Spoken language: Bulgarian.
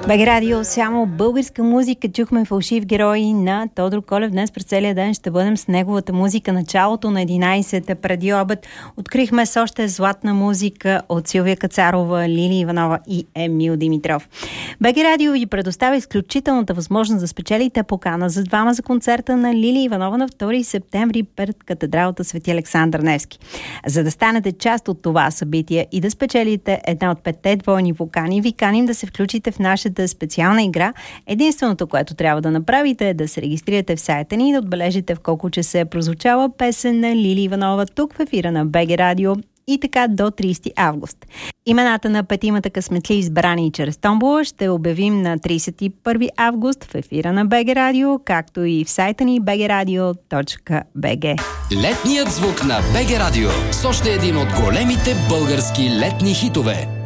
БГ Радио, само българска музика. Чухме фалшив герой на Тодор Колев. Днес през целия ден ще бъдем с неговата музика. Началото на 11 преди обед открихме с още златна музика от Силвия Кацарова, Лили Иванова и Емил Димитров. БГ Радио ви предоставя изключителната възможност да спечелите покана за двама за концерта на Лили Иванова на 2 септември пред катедралата Свети Александър Невски. За да станете част от това събитие и да спечелите една от 5 двойни покани, ви каним да се включите в нашата специална игра. Единственото, което трябва да направите, е да се регистрирате в сайта ни и да отбележите в колко часа е прозвучала песен на Лили Иванова тук в ефира на БГ Радио и така до 30 август. Имената на петимата късметли, избрани чрез томбола, ще обявим на 31 август в ефира на БГ Радио, както и в сайта ни bgradio.bg. Летният звук на БГ Радио с още един от големите български летни хитове.